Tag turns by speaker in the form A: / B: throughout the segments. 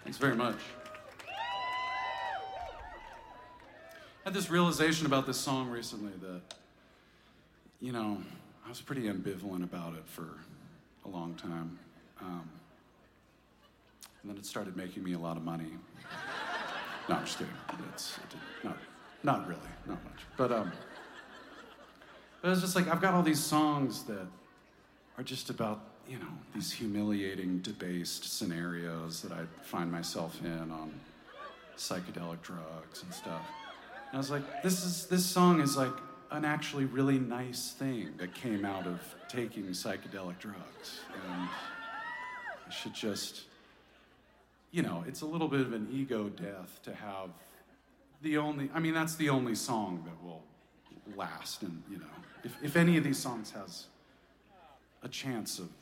A: Thanks very much. I had this realization about this song recently that, I was pretty ambivalent about it for a long time. And then it started making me a lot of money. No, I'm just kidding. Not really, not much. But it's just like, I've got all these songs that are just about, these humiliating, debased scenarios that I find myself in on psychedelic drugs and stuff. And I was like, this song is like an actually really nice thing that came out of taking psychedelic drugs. And I should just, it's a little bit of an ego death to have that's the only song that will last. And, if any of these songs has a chance of,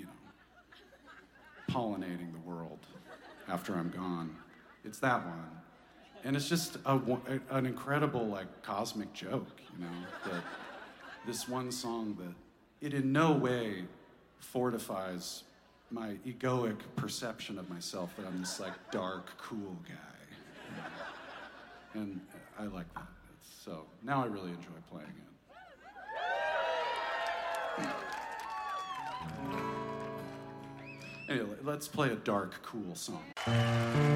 A: pollinating the world after I'm gone, it's that one. And it's just an incredible, cosmic joke, that this one song that it in no way fortifies my egoic perception of myself that I'm this, dark, cool guy. And I like that. So now I really enjoy playing it. Anyway, let's play a dark, cool song.